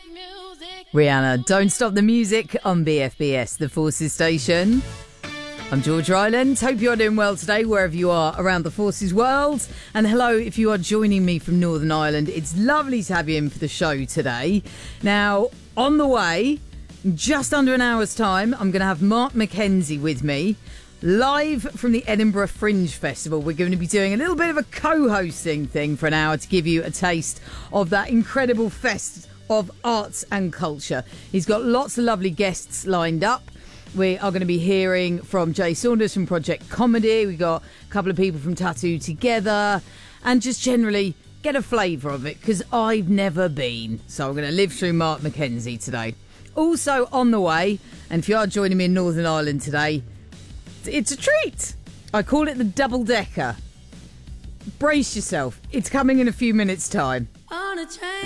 Rihanna, Don't Stop the Music on BFBS, the Forces station. I'm George Ryland. Hope you're doing well today, wherever you are around the Forces world. And hello, if you are joining me from Northern Ireland. It's lovely to have you in for the show today. Now, on the way, just under an hour's time, I'm going to have Mark McKenzie with me, live from the Edinburgh Fringe Festival. We're going to be doing a little bit of a co-hosting thing for an hour to give you a taste of that incredible fest of arts and culture. He's got lots of lovely guests lined up. We are going to be hearing from Jay Saunders from Project Comedy. We got a couple of people from Tattoo Together, and just generally get a flavour of it, because I've never been. So I'm going to live through Mark McKenzie today. Also on the way, and if you are joining me in Northern Ireland today, it's a treat. I call it the double decker. Brace yourself. It's coming in a few minutes' time. On a train.